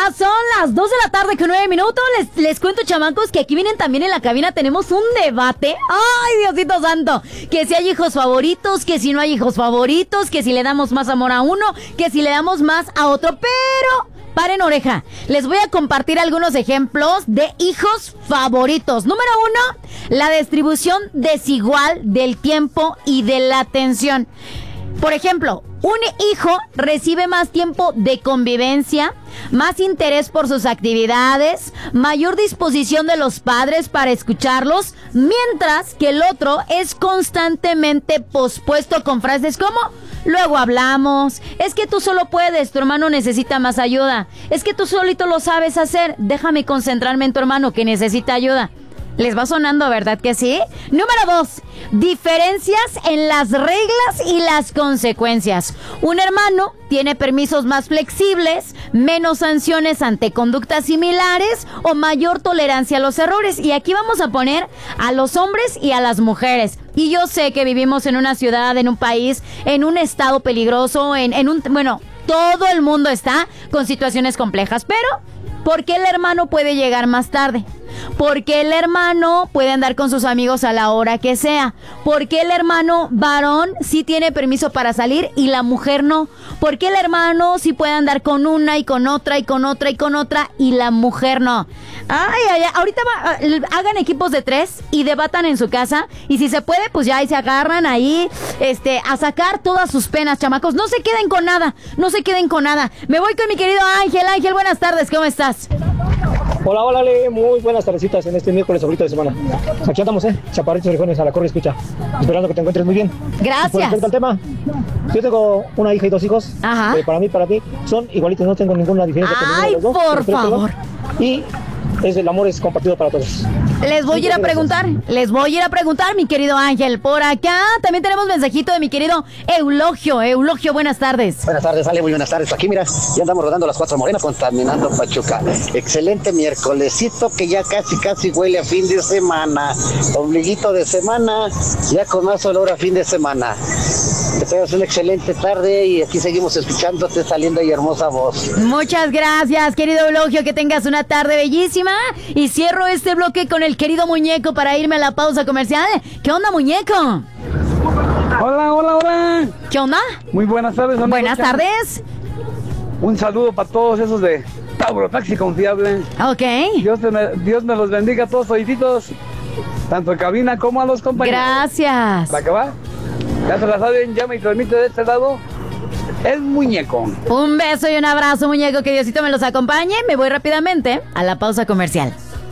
Ya son las 2 de la tarde con 9 minutos. Les cuento, chamacos, que aquí vienen también en la cabina. Tenemos un debate. ¡Ay, Diosito santo! Que si hay hijos favoritos, que si no hay hijos favoritos, que si le damos más amor a uno, que si le damos más a otro. Pero paren oreja. Les voy a compartir algunos ejemplos de hijos favoritos. Número 1, la distribución desigual del tiempo y de la atención. Por ejemplo, un hijo recibe más tiempo de convivencia, más interés por sus actividades, mayor disposición de los padres para escucharlos, mientras que el otro es constantemente pospuesto con frases como: luego hablamos, es que tú solo puedes, tu hermano necesita más ayuda, es que tú solito lo sabes hacer, déjame concentrarme en tu hermano que necesita ayuda. ¿Les va sonando, verdad que sí? Número 2, diferencias en las reglas y las consecuencias. Un hermano tiene permisos más flexibles, menos sanciones ante conductas similares o mayor tolerancia a los errores. Y aquí vamos a poner a los hombres y a las mujeres. Y yo sé que vivimos en una ciudad, en un país, en un estado peligroso, bueno, todo el mundo está con situaciones complejas, pero ¿por qué el hermano puede llegar más tarde? ¿Por qué el hermano puede andar con sus amigos a la hora que sea? ¿Por qué el hermano varón sí tiene permiso para salir y la mujer no? ¿Por qué el hermano sí puede andar con una y con otra y con otra y con otra y la mujer no? Ahorita hagan equipos de 3 y debatan en su casa, y si se puede, pues ya ahí se agarran ahí a sacar todas sus penas, chamacos. No se queden con nada, no se queden con nada. Me voy con mi querido Ángel. Ángel, buenas tardes, ¿cómo estás? Hola, hola, Ale, muy buenas tardecitas en este miércoles favorito de semana. Aquí andamos, chaparritos orejones a la corre escucha, esperando que te encuentres muy bien. Gracias. Por respecto al tema, yo tengo una hija y 2 hijos. Ajá. Para ti, son igualitos, no tengo ninguna diferencia con ninguno de los dos. Por favor. Y el amor es compartido para todos. Les voy a ir a preguntar, mi querido Ángel. Por acá también tenemos mensajito de mi querido Eulogio. Eulogio, buenas tardes. Buenas tardes, Ale, muy buenas tardes. Aquí, mira, ya andamos rodando las 4 morenas, contaminando Pachuca. Excelente miércolesito que ya casi huele a fin de semana. Ombliguito de semana, ya con más olor a fin de semana. Que tengas una excelente tarde y aquí seguimos escuchándote, saliendo ahí hermosa voz. Muchas gracias, querido Eulogio, que tengas una tarde bellísima. Y cierro este bloque con el querido Muñeco para irme a la pausa comercial. ¿Qué onda, Muñeco? Hola. ¿Qué onda? Muy buenas tardes. Buenas tardes. Un saludo para todos esos de Tauro Taxi Confiable. Ok. Dios me los bendiga a todos todititos, tanto en cabina como a los compañeros. Gracias. ¿Para qué va? Ya se la saben, ya me transmite de este lado el Muñeco. Un beso y un abrazo, Muñeco, que Diosito me los acompañe. Me voy rápidamente a la pausa comercial.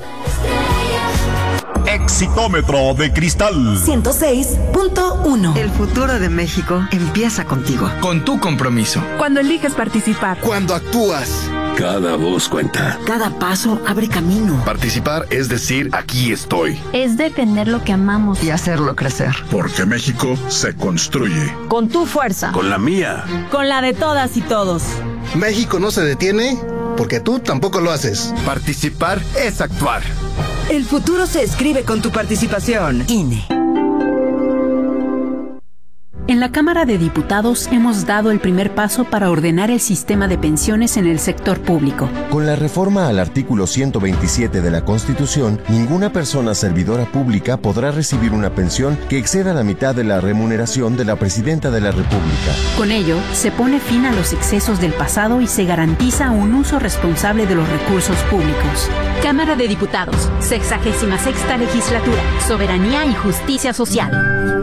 Exitómetro de Cristal 106.1. El futuro de México empieza contigo. Con tu compromiso. Cuando eliges participar. Cuando actúas. Cada voz cuenta. Cada paso abre camino. Participar es decir, aquí estoy. Es defender lo que amamos. Y hacerlo crecer. Porque México se construye. Con tu fuerza. Con la mía. Con la de todas y todos. México no se detiene porque tú tampoco lo haces. Participar es actuar. El futuro se escribe con tu participación. INE. En la Cámara de Diputados hemos dado el primer paso para ordenar el sistema de pensiones en el sector público. Con la reforma al artículo 127 de la Constitución, ninguna persona servidora pública podrá recibir una pensión que exceda la mitad de la remuneración de la Presidenta de la República. Con ello, se pone fin a los excesos del pasado y se garantiza un uso responsable de los recursos públicos. Cámara de Diputados, 66ª Legislatura, Soberanía y Justicia Social.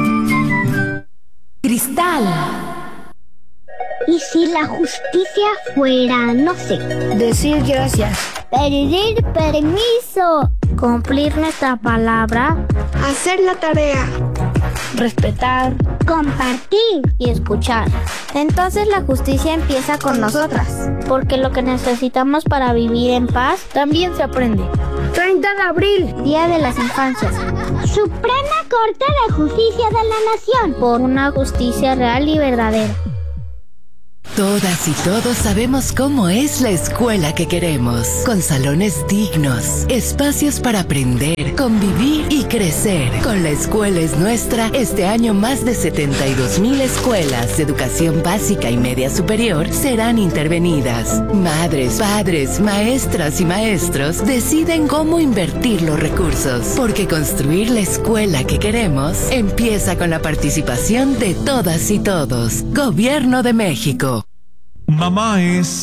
Cristal. ¿Y si la justicia fuera, no sé, decir gracias, pedir permiso, cumplir nuestra palabra, hacer la tarea, respetar, compartir y escuchar? Entonces la justicia empieza con nosotras, porque lo que necesitamos para vivir en paz también se aprende. 30 de abril, Día de las Infancias. Suprema Corte de Justicia de la Nación. Por una justicia real y verdadera. Todas y todos sabemos cómo es la escuela que queremos, con salones dignos, espacios para aprender, convivir y crecer. Con La Escuela es Nuestra, este año más de 72,000 escuelas de educación básica y media superior serán intervenidas. Madres, padres, maestras y maestros deciden cómo invertir los recursos, porque construir la escuela que queremos empieza con la participación de todas y todos. Gobierno de México. Mamá es